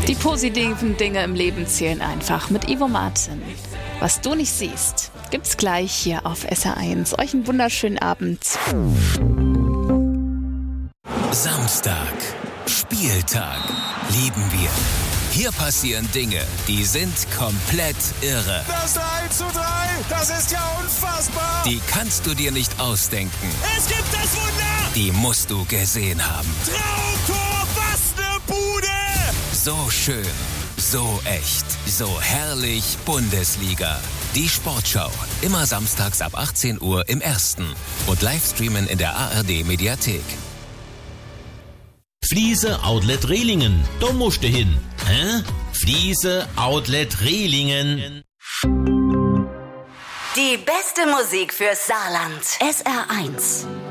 Die positiven Dinge im Leben zählen einfach mit Ivo Martin. Was du nicht siehst, gibt's gleich hier auf SR1. Euch einen wunderschönen Abend. Samstag, Spieltag, lieben wir. Hier passieren Dinge, die sind komplett irre. Das 3:3, das ist ja unfassbar. Die kannst du dir nicht ausdenken. Es gibt das Wunder. Die musst du gesehen haben. Traumtor, was eine Bude. So schön, so echt, so herrlich Bundesliga. Die Sportschau, immer samstags ab 18 Uhr im Ersten und Livestreamen in der ARD-Mediathek. Fliese Outlet Rehlingen, da musst du hin. Hä? Fliese Outlet Rehlingen. Die beste Musik fürs Saarland. SR1.